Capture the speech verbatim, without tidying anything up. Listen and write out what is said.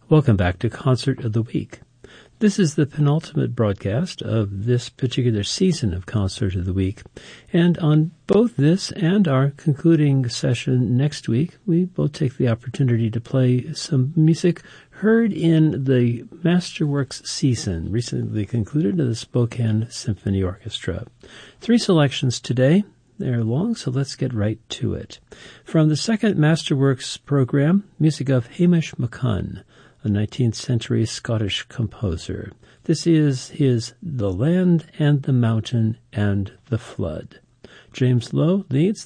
Welcome back to Concert of the Week. This is the penultimate broadcast of this particular season of Concert of the Week. And on both this and our concluding session next week, we will take the opportunity to play some music heard in the Masterworks season, recently concluded of the Spokane Symphony Orchestra. Three selections today. They're long, so let's get right to it. From the second Masterworks program, music of Hamish MacCunn, a nineteenth century Scottish composer. This is his The Land and the Mountain and the Flood. James Lowe leads